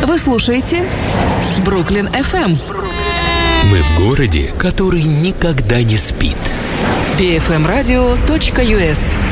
Вы слушаете Бруклин FM. Мы в городе, который никогда не спит. bfmradio.us.